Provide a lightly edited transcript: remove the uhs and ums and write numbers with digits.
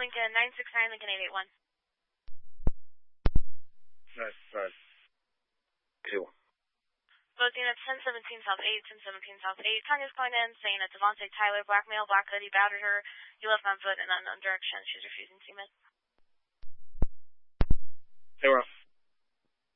Lincoln 969, Lincoln 881. Right. 2. Boating at 1017 South 8, 1017 South 8. Tanya's calling in saying that Devontae Tyler, blackmail, black hoodie, battered her. He left on foot in unknown direction. She's refusing to admit. 0.